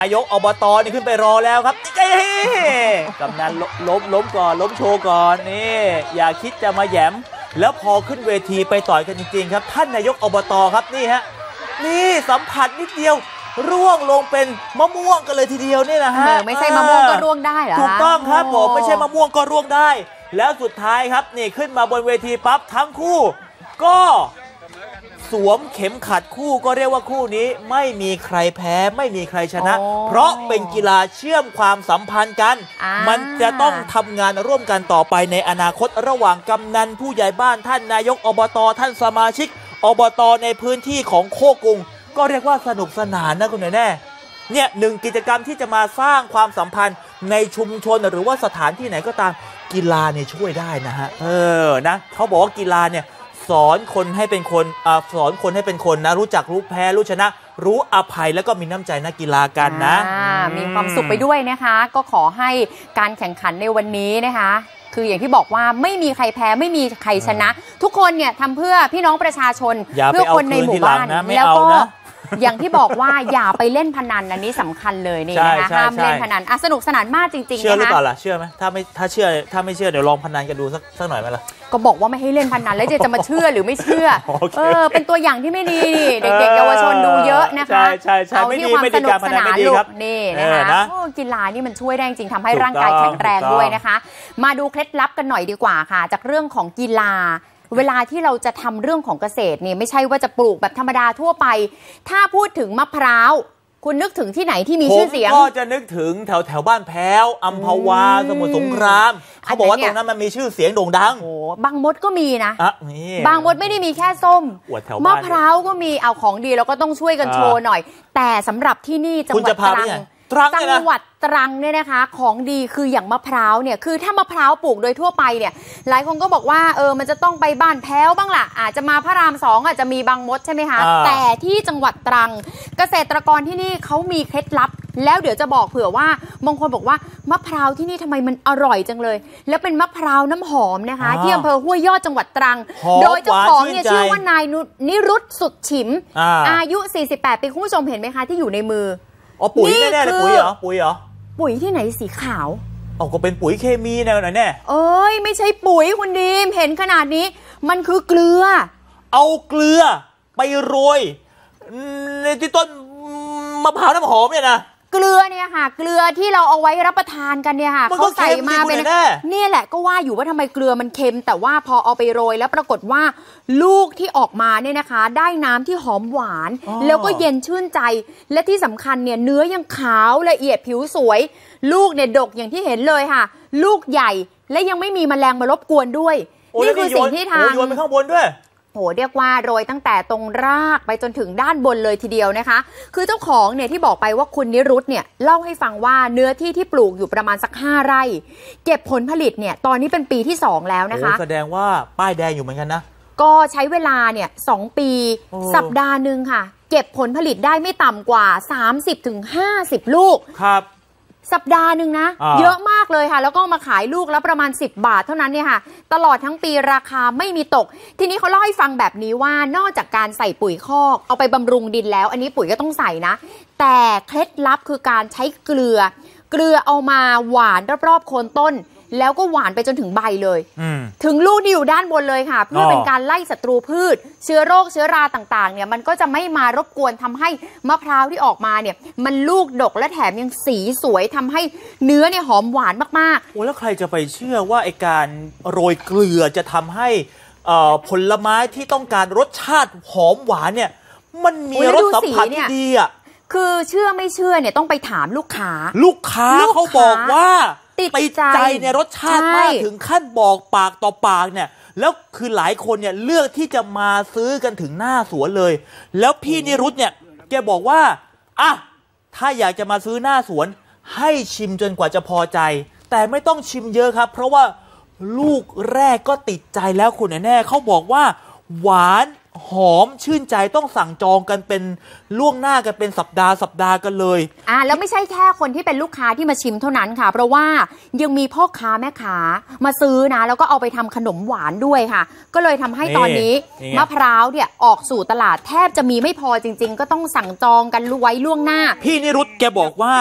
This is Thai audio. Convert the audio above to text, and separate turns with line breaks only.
นายกอบต.นี่ขึ้นไปรอแล้วครับกำนันล้มก่อนล้มโชว์ก่อนนี่อย่าคิดจะมาแหยมแล้วพอขึ้นเวทีไปต่อยกันจริงๆครับท่านนายกอบต.ครับนี่ฮะนี่สัมผัสนิดเดียวร่วงลงเป็นมะม่วงกันเลยทีเดียวนี่นะฮะ
ไม่ใช่มะม่วงก็ร่วงได้เหรอ
ถูกต้องครับผมไม่ใช่มะม่วงก็ร่วงได้แล้วสุดท้ายครับนี่ขึ้นมาบนเวทีปั๊บทั้งคู่ก็สวมเข็มขัดคู่ก็เรียกว่าคู่นี้ไม่มีใครแพ้ไม่มีใครชนะเพราะเป็นกีฬาเชื่อมความสัมพันธ์กันมันจะต้องทำงานร่วมกันต่อไปในอนาคตระหว่างกำนันผู้ใหญ่บ้านท่านนายกอบต.ท่านสมาชิกอบต.ในพื้นที่ของโคกรุงก็เรียกว่าสนุกสนานนะคุณแน่เนี่ยหนึ่งกิจกรรมที่จะมาสร้างความสัมพันธ์ในชุมชนหรือว่าสถานที่ไหนก็ตามกีฬาเนี่ยช่วยได้นะฮะนะเขาบอกว่ากีฬาเนี่ยสอนคนให้เป็นคนนะรู้จักรู้แพ้รู้ชนะรู้อภัยแล้วก็มีน้ำใจนักกีฬากันนะ
มีความสุขไปด้วยนะคะก็ขอให้การแข่งขันในวันนี้นะคะคืออย่างที่บอกว่าไม่มีใครแพ้ไม่มีใครชนะทุกคนเนี่ยทำเพื่อพี่น้องประชาชนเพื่อคนในหมู่บ้านแล้วก็อย่างที่บอกว่าอย่าไปเล่นพนันอันนี้สำคัญเลยนี่นะคะห้ามเล่นพนันสนุกสนานมากจริงๆนะคะ
เชื่อหรือเปล่าล่ะเชื่อไหมถ้าไม่เชื่อเดี๋ยวลองพนันกันดูสักหน่อยไหมล่ะ
ก็บอกว่าไม่ให้เล่นพนันแล้วจะมาเชื่อหรือไม่เชื่อเป็นตัวอย่างที่ไม่ดีเด็กๆเยาวชนดูเยอะนะคะเอาที่ความสนุกสนานลูกนี่นะคะกีฬานี่มันช่วยได้จริงทำให้ร่างกายแข็งแรงด้วยนะคะมาดูเคล็ดลับกันหน่อยดีกว่าค่ะจากเรื่องของกีฬาเวลาที่เราจะทำเรื่องของเกษตรเนี่ยไม่ใช่ว่าจะปลูกแบบธรรมดาทั่วไปถ้าพูดถึงมะพร้าวคุณนึกถึงที่ไหนที่มีชื่อเสียง
ผมก็จะนึกถึงแถวบ้านแพ้วอัมพวาสมุทรสงครามเขาบอกว่าตรงนั้นมันมีชื่อเสียงโด่งดัง
โอ้บางมดก็มีนะบางมดไม่ได้มีแค่ส้มมะพร้าวก็มีเอาของดีเราก็ต้องช่วยกันโชว์หน่อยแต่สำหรับที่นี่จังหวัดตรังเนี่ยนะคะของดีคืออย่างมะพร้าวเนี่ยคือถ้ามะพร้าวปลูกโดยทั่วไปเนี่ยหลายคนก็บอกว่ามันจะต้องไปบ้านแพ้วบ้างล่ะอาจจะมาพระราม2อาจจะมีบางมดใช่ไหมคะแต่ที่จังหวัดตรังเกษตรกรที่นี่เขามีเคล็ดลับแล้วเดี๋ยวจะบอกเผื่อว่าบางคนบอกว่ามะพร้าวที่นี่ทำไมมันอร่อยจังเลยแล้วเป็นมะพร้าวน้ำหอมนะคะที่อำเภอห้วยยอดจังหวัดตรังโดยเจ้าของเนี่ยชื่อว่านายนิรุตสุดฉิมอายุ48ปีคุณผู้ชมเห็นไหมคะที่อยู่ในมือ
ปุ๋ยแน่ๆเลยปุ๋ยเหรอ
ปุ๋ยที่ไหนสีขาว
ก็เป็นปุ๋ยเคมีแน่ๆ
ไม่ใช่ปุ๋ยคุณดีมเห็นขนาดนี้มันคือเกลือ
เอาเกลือไปโรยในที่ต้นมะพร้าวน้ำหอมเนี่ยนะ
เกลือเนี่ยค่ะเกลือที่เราเอาไว้รับประทานกันเนี่ยค่ะเขาใส่มาเป็นนี่แหละก็ว่าอยู่ว่าทำไมเกลือมันเค็มแต่ว่าพอเอาไปโรยแล้วปรากฏว่าลูกที่ออกมาเนี่ยนะคะได้น้ำที่หอมหวานแล้วก็เย็นชื่นใจและที่สำคัญเนี่ยเนื้อยังขาวละเอียดผิวสวยลูกเนี่ยดกอย่างที่เห็นเลยค่ะลูกใหญ่และยังไม่มีแมลงมารบกวนด้วยนี่คือสิ่งที่ทาง
โยนไปข้างบนด้วย
เรียกว่าโรยตั้งแต่ตรงรากไปจนถึงด้านบนเลยทีเดียวนะคะคือเจ้าของเนี่ยที่บอกไปว่าคุณนิรุตเนี่ยเล่าให้ฟังว่าเนื้อที่ปลูกอยู่ประมาณสัก5 ไร่เก็บผลผลิตเนี่ยตอนนี้เป็นปีที่2แล้วนะคะ
แสดงว่าป้ายแดงอยู่เหมือนกันนะ
ก็ใช้เวลาเนี่ย2 ปีสัปดาห์นึงค่ะเก็บผลผลิตได้ไม่ต่ำกว่า 30-50 ลูก
ครับ
สัปดาห์หนึ่งนะเยอะมากเลยค่ะแล้วก็มาขายลูกแล้วประมาณ10 บาทเท่านั้นเนี่ยค่ะตลอดทั้งปีราคาไม่มีตกทีนี้เขาเล่าให้ฟังแบบนี้ว่านอกจากการใส่ปุ๋ยคอกเอาไปบำรุงดินแล้วอันนี้ปุ๋ยก็ต้องใส่นะแต่เคล็ดลับคือการใช้เกลือเอามาหวานรอบๆโคนต้นแล้วก็หวานไปจนถึงใบเลยถึงลูกที่อยู่ด้านบนเลยค่ะเพื่อเป็นการไล่ศัตรูพืชเชื้อโรคเชื้อราต่างๆเนี่ยมันก็จะไม่มารบกวนทำให้มะพร้าวที่ออกมาเนี่ยมันลูกดกและแถมยังสีสวยทำให้เนื้อเนี่ยหอมหวานมาก
ๆแล้วใครจะไปเชื่อว่าไอการโรยเกลือจะทำให้ผลไม้ที่ต้องการรสชาติหอมหวานเนี่ยมันมีรสสัมผัสที่ดีอ่ะ
คือเชื่อไม่เชื่อเนี่ยต้องไปถามลูกค้า
เขาบอกว่าติดใจในรสชาติมากถึงขั้นบอกปากต่อปากเนี่ยแล้วคือหลายคนเนี่ยเลือกที่จะมาซื้อกันถึงหน้าสวนเลยแล้วพี่นิรุตเนี่ยแกบอกว่าถ้าอยากจะมาซื้อหน้าสวนให้ชิมจนกว่าจะพอใจแต่ไม่ต้องชิมเยอะครับเพราะว่าลูกแรกก็ติดใจแล้วคุณแน่เขาบอกว่าหวานหอมชื่นใจต้องสั่งจองกันเป็นล่วงหน้ากันเป็นสัปดาห์กันเลย
แล้วไม่ใช่แค่คนที่เป็นลูกค้าที่มาชิมเท่านั้นค่ะเพราะว่ายังมีพ่อค้าแม่ค้ามาซื้อนะแล้วก็เอาไปทำขนมหวานด้วยค่ะก็เลยทำให้ตอนนี้มะพร้าวเนี่ยออกสู่ตลาดแทบจะมีไม่พอจริงๆก็ต้องสั่งจองกันไว้ล่วงหน้า
พี่นิรุตแกบอกว่า